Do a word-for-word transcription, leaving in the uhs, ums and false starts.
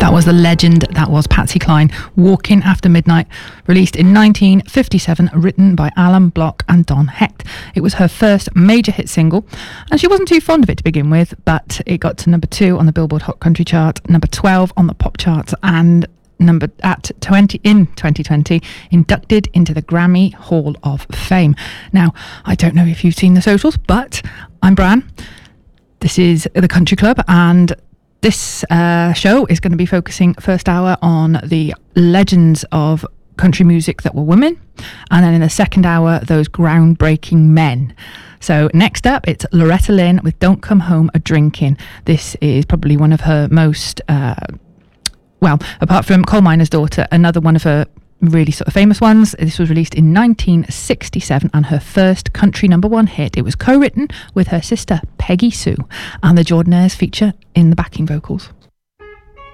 That was the legend that was Patsy Cline, Walking After Midnight, released in nineteen fifty-seven, written by Alan Block and Don Hecht. It was her first major hit single, and she wasn't too fond of it to begin with, but it got to number two on the Billboard Hot Country chart, number twelve on the pop charts, and number at twenty in twenty twenty, inducted into the Grammy Hall of Fame. Now, I don't know if you've seen the socials, but I'm Bran. This is the Country Club, and this uh, show is going to be focusing first hour on the legends of country music that were women, and then in the second hour, those groundbreaking men. So next up, it's Loretta Lynn with Don't Come Home a Drinkin'. This is probably one of her most, uh, well, apart from Coal Miner's Daughter, another one of her really sort of famous ones. This was released in nineteen sixty-seven and her first country number one hit. It was co-written with her sister Peggy Sue, and the Jordanaires feature in the backing vocals.